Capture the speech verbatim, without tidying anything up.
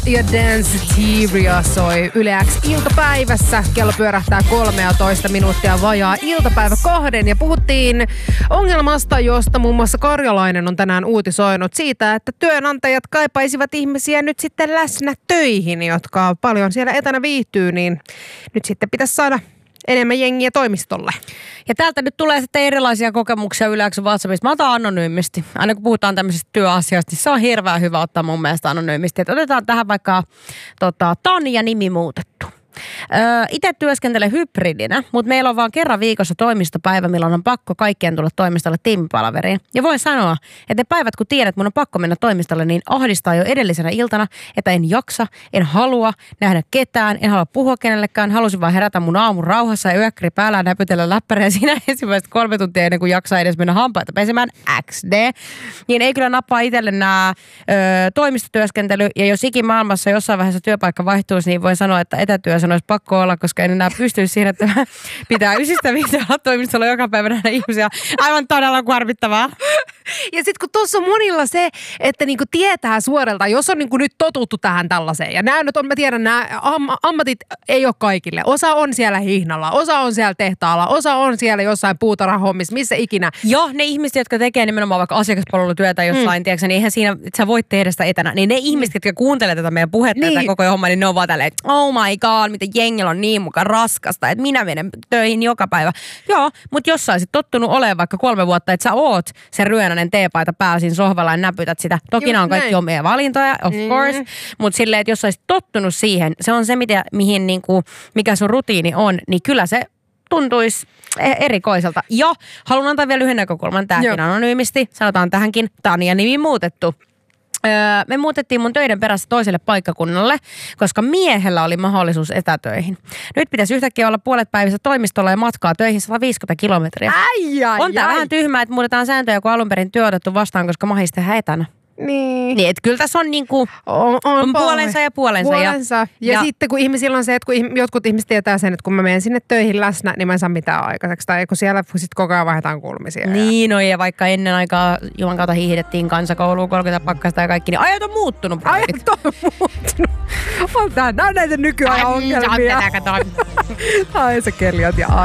Ja Danceteria soi Yle X iltapäivässä. Kello pyörähtää kolmetoista minuuttia vajaa iltapäivä kahden. Ja puhuttiin ongelmasta, josta muun muassa Karjalainen on tänään uutisoinut siitä, että työnantajat kaipaisivat ihmisiä nyt sitten läsnä töihin, jotka paljon siellä etänä viihtyy, niin nyt sitten pitäisi saada enemmän jengiä toimistolle. Ja täältä nyt tulee sitten erilaisia kokemuksia Yle X:n WhatsAppista. Mä otan anonyymisti. Aina kun puhutaan tämmöisistä työasioista, niin se on hirveän hyvä ottaa mun mielestä anonyymisti. Että otetaan tähän vaikka tota, Tanja nimi muutettu. Öö, itse työskentelen hybridinä, mutta meillä on vaan kerran viikossa toimistopäivä, milloin on pakko kaikkien tulla toimistolle tiimipalaveriin. Ja voin sanoa, että ne päivät kun tiedät, että mun on pakko mennä toimistolle, niin ahdistaa jo edellisenä iltana, että en jaksa, en halua nähdä ketään, en halua puhua kenellekään, halusin vaan herätä mun aamun rauhassa ja yökkäri päällä ja näpytellä läppäriä siinä ensimmäiset kolme tuntia ennen kuin jaksaa edes mennä hampaita pesemään X D. Niin ei kyllä nappaa itselle nämä ö, toimistotyöskentely, ja jos ikimaailmassa jossain vaiheessa työpaikka vaihtuisi, niin voin sanoa, että etätyö sen olisi pakko olla, koska en enää pystyisi siihen, että pitää ysistä viitää olla toimistolla joka päivä nähdä ihmisiä. Aivan todella kuormittavaa. Ja sitten kun tuossa on monilla se, että niinku tietää suorelta, jos on niinku nyt totuttu tähän tällaiseen. Ja nämä nyt on, mä tiedän, nämä am- ammatit ei ole kaikille. Osa on siellä hihnalla, osa on siellä tehtaalla, osa on siellä jossain puutarhahommissa, missä ikinä. Joo, ne ihmiset, jotka tekee nimenomaan vaikka asiakaspalvelutyötä jossain, mm. tiedätkö, niin eihän siinä, että sä voit tehdä sitä etänä. Niin ne ihmiset, jotka kuuntelee tätä meidän puhetta niin. Koko homma, niin ne on vaan tälleen, että oh my god, miten jengillä on niin mukaan raskasta, että minä menen töihin joka päivä. Joo, mutta jos sä olisit tottunut olemaan vaikka kolme vuotta, että sä oot sen ryönäinen teepaita päällä siinä sohvalla ja näpytät sitä. Toki nämä on kaikki omia valintoja, of mm. course, mutta silleen, että jos sä olisit tottunut siihen, se on se, mitä, mihin, niinku, mikä sun rutiini on, niin kyllä se tuntuisi erikoiselta. Ja haluan antaa vielä yhden näkökulman, tämäkin anonyymisti. Sanotaan tähänkin, Tanja nimi muutettu. Öö, me muutettiin mun töiden perässä toiselle paikkakunnalle, koska miehellä oli mahdollisuus etätöihin. Nyt pitäisi yhtäkkiä olla puolet päivässä toimistolla ja matkaa töihin sata viisikymmentä kilometriä. Ai, ai, on tää ai. vähän tyhmää, että muutetaan sääntöjä, kun alun perin työ otettu vastaan, koska mahis tehdään etänä. Niin. Niin, että kyllä tässä on niinku on, on, on puolensa ja puolensa. puolensa. Ja, ja, ja sitten kun ihmisillä on se, että kun jotkut ihmiset tietää sen, että kun mä menen sinne töihin läsnä, niin mä en saa mitään aikaiseksi. Tai kun siellä sit koko ajan vaihdetaan kulmisia. Niin, no ja vaikka ennen aikaa Juman kautta hiihdettiin kansakouluun kolmekymmentä pakkasta ja kaikki, niin ajat on muuttunut. Ajat on muuttunut. On tää, nää näitä nykyajan ongelmia. Ai se kelliot ja